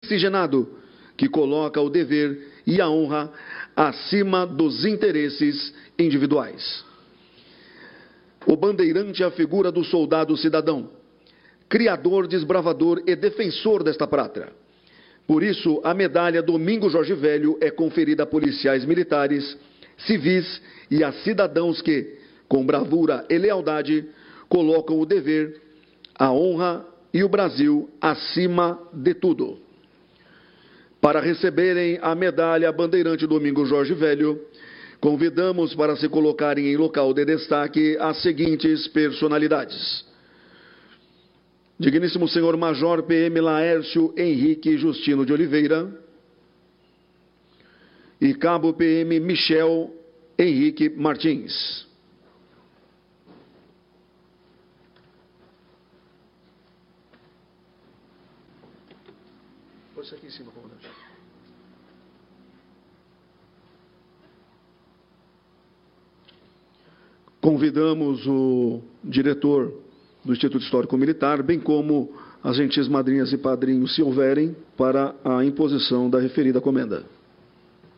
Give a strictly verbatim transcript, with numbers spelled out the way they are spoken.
oxigenado, que coloca o dever e a honra acima dos interesses individuais. O bandeirante é a figura do soldado cidadão, criador, desbravador e defensor desta pátria. Por isso, a medalha Domingos Jorge Velho é conferida a policiais militares, civis e a cidadãos que, com bravura e lealdade, colocam o dever, a honra e o Brasil acima de tudo. Para receberem a medalha bandeirante Domingos Jorge Velho, convidamos para se colocarem em local de destaque as seguintes personalidades: Digníssimo senhor Major P M Laércio Henrique Justino de Oliveira e Cabo P M Michel Henrique Martins. Põe isso aqui em cima, comandante. Convidamos o diretor do Instituto Histórico Militar, bem como as gentis madrinhas e padrinhos, se houverem, para a imposição da referida comenda.